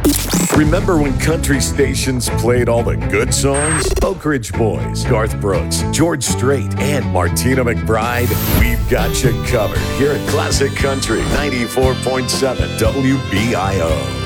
Remember when country stations played all the good songs? Oak Ridge Boys, Garth Brooks, George Strait, and Martina McBride. We've got you covered here at Classic Country 94.7 WBIO.